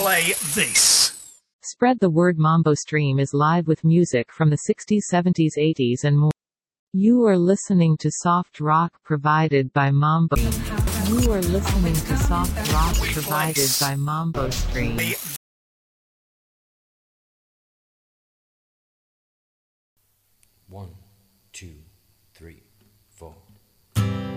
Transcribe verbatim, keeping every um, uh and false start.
play this. Spread the word. Mambo Stream is live with music from the sixties, seventies, eighties and more. You are listening to soft rock provided by Mambo. You are listening to soft rock provided by Mambo Stream. One, two, three, four.